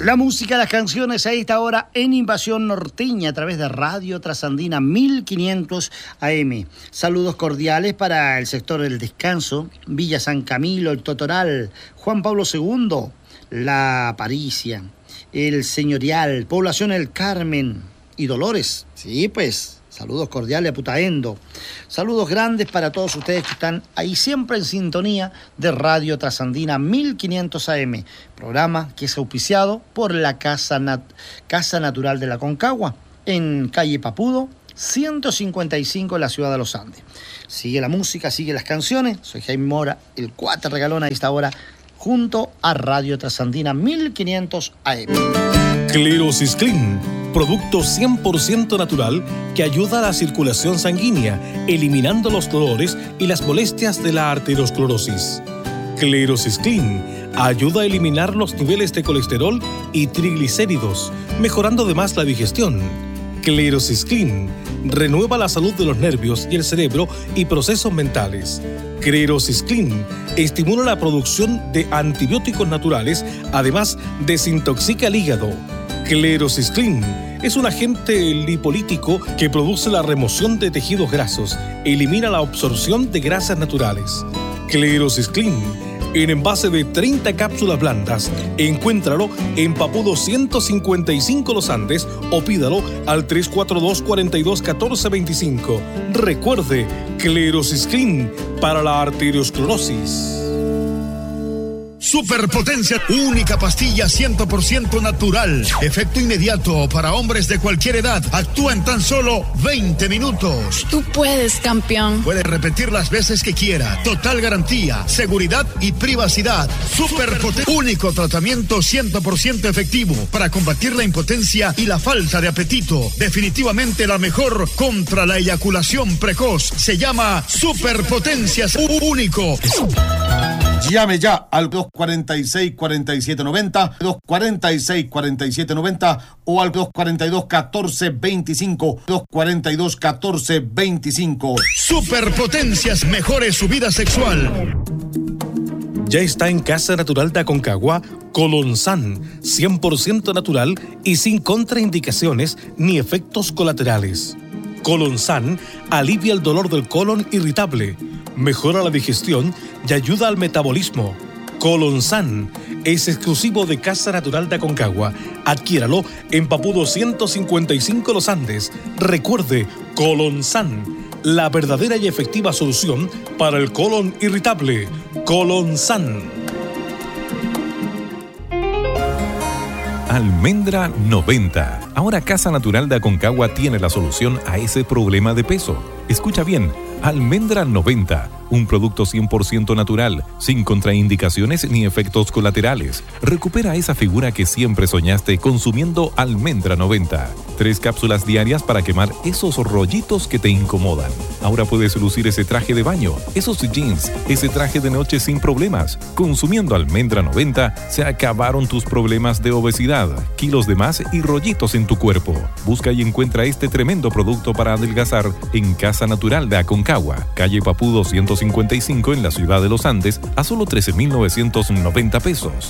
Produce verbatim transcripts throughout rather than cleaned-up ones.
La música, las canciones a esta hora en Invasión Norteña a través de Radio Trasandina mil quinientos A M. Saludos cordiales para el sector del Descanso, Villa San Camilo, el Totoral, Juan Pablo segundo, La Aparicia, el Señorial, Población El Carmen y Dolores. Sí, pues, saludos cordiales a Putaendo. Saludos grandes para todos ustedes que están ahí siempre en sintonía de Radio Trasandina mil quinientos A M. Programa que es auspiciado por la Casa, Nat- Casa Natural de la Concagua, en calle Papudo, ciento cincuenta y cinco en la ciudad de Los Andes. Sigue la música, sigue las canciones. Soy Jaime Mora, el cuatro regalón a esta hora, junto a Radio Trasandina mil quinientos A M. Clerosis Clean, producto cien por ciento natural que ayuda a la circulación sanguínea, eliminando los dolores y las molestias de la arteriosclerosis. Clerosis Clean ayuda a eliminar los niveles de colesterol y triglicéridos, mejorando además la digestión. Clerosis Clean renueva la salud de los nervios y el cerebro y procesos mentales. Clerosis Clean estimula la producción de antibióticos naturales, además desintoxica el hígado. Clerosis Clean es un agente lipolítico que produce la remoción de tejidos grasos, elimina la absorción de grasas naturales. Clerosis Clean, en envase de treinta cápsulas blandas. Encuéntralo en Papudo ciento cincuenta y cinco Los Andes o pídalo al tres cuatro dos, cuatro dos, uno cuatro dos cinco. Recuerde, Clerosis Clean para la arteriosclerosis. Superpotencia, única pastilla cien por ciento natural. Efecto inmediato para hombres de cualquier edad. Actúa en tan solo veinte minutos. Tú puedes, campeón. Puede repetir las veces que quiera. Total garantía, seguridad y privacidad. Superpotencia, único tratamiento cien por ciento efectivo para combatir la impotencia y la falta de apetito. Definitivamente la mejor contra la eyaculación precoz. Se llama Superpotencia único. Llame ya al dos cuarenta y seis, cuarenta y siete noventa, dos cuarenta y seis, cuarenta y siete noventa o al dos cuarenta y dos, catorce veinticinco, dos cuarenta y dos, catorce veinticinco. Superpotencias, mejore su vida sexual. Ya está en Casa Natural de Aconcagua Colonsan, cien por ciento natural y sin contraindicaciones ni efectos colaterales. Colonsan alivia el dolor del colon irritable, mejora la digestión y ayuda al metabolismo. Colonsan es exclusivo de Casa Natural de Aconcagua. Adquiéralo en Papudo ciento cincuenta y cinco Los Andes. Recuerde, Colonsan, la verdadera y efectiva solución para el colon irritable. Colonsan. Almendra noventa. Ahora Casa Natural de Aconcagua tiene la solución a ese problema de peso. Escucha bien, Almendra noventa, un producto cien por ciento natural, sin contraindicaciones ni efectos colaterales. Recupera esa figura que siempre soñaste consumiendo Almendra noventa. Tres cápsulas diarias para quemar esos rollitos que te incomodan. Ahora puedes lucir ese traje de baño, esos jeans, ese traje de noche sin problemas. Consumiendo Almendra noventa, se acabaron tus problemas de obesidad, kilos de más y rollitos en tu cuerpo. Busca y encuentra este tremendo producto para adelgazar en Casa Natural de Aconcagua, calle Papudo ciento cincuenta y cinco en la ciudad de Los Andes, a solo trece mil novecientos noventa pesos.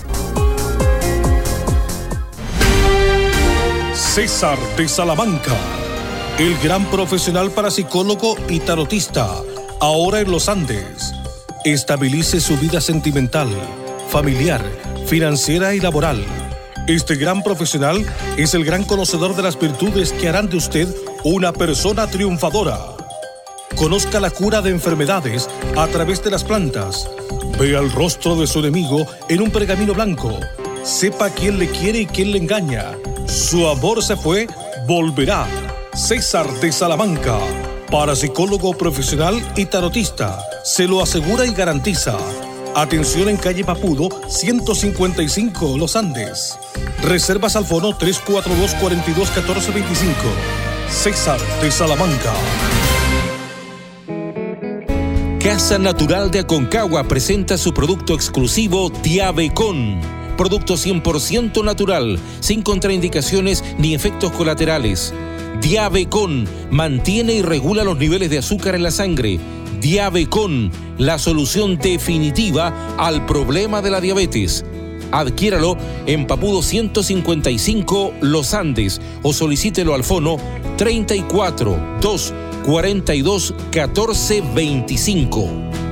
César de Salamanca, el gran profesional parapsicólogo y tarotista, ahora en Los Andes. Estabilice su vida sentimental, familiar, financiera y laboral. Este gran profesional es el gran conocedor de las virtudes que harán de usted una persona triunfadora. Conozca la cura de enfermedades a través de las plantas. Vea el rostro de su enemigo en un pergamino blanco. Sepa quién le quiere y quién le engaña. Su amor se fue, volverá. César de Salamanca, parapsicólogo profesional y tarotista. Se lo asegura y garantiza. Atención en calle Papudo, ciento cincuenta y cinco, Los Andes. Reservas al fono tres cuatro dos, cuatro dos, uno cuatro dos cinco. César de Salamanca. Casa Natural de Aconcagua presenta su producto exclusivo Diabecon. Producto cien por ciento natural, sin contraindicaciones ni efectos colaterales. Diabecon mantiene y regula los niveles de azúcar en la sangre. Diabecon, la solución definitiva al problema de la diabetes. Adquiéralo en Papudo ciento cincuenta y cinco Los Andes o solicítelo al fono treinta y cuatro, dos, cuarenta y dos, catorce, veinticinco.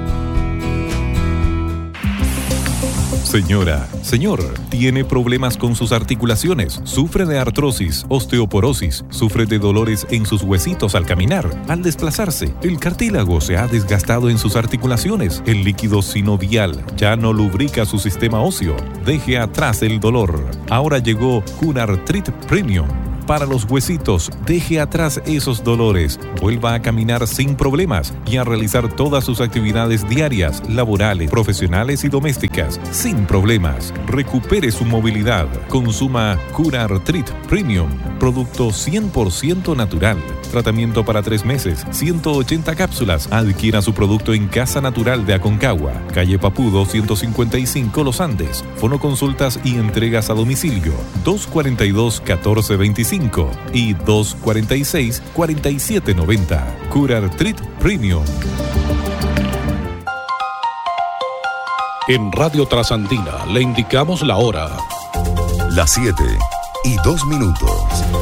Señora, señor, ¿tiene problemas con sus articulaciones? ¿Sufre de artrosis, osteoporosis? ¿Sufre de dolores en sus huesitos al caminar? Al desplazarse, el cartílago se ha desgastado en sus articulaciones. El líquido sinovial ya no lubrica su sistema óseo. Deje atrás el dolor. Ahora llegó Cunartrit Premium. Para los huesitos, deje atrás esos dolores, vuelva a caminar sin problemas y a realizar todas sus actividades diarias, laborales, profesionales y domésticas, sin problemas. Recupere su movilidad. Consuma Cunartrit Premium, producto cien por ciento natural. Tratamiento para tres meses, ciento ochenta cápsulas. Adquiera su producto en Casa Natural de Aconcagua, calle Papudo ciento cincuenta y cinco Los Andes. Fono consultas y entregas a domicilio dos cuarenta y dos, catorce veinticinco y dos cuarenta y seis, cuarenta y siete noventa. Cunartrit Premium. En Radio Trasandina le indicamos la hora. Las siete y dos minutos.